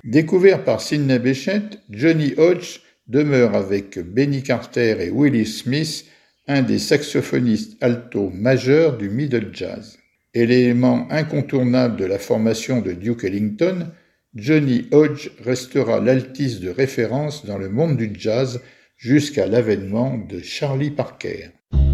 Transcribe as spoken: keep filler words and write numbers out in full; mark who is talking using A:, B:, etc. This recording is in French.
A: Découvert par Sidney Bechet, Johnny Hodge demeure avec Benny Carter et Willie Smith un des saxophonistes alto majeurs du middle jazz. Et l'élément incontournable de la formation de Duke Ellington, Johnny Hodge restera l'altiste de référence dans le monde du jazz jusqu'à l'avènement de Charlie Parker.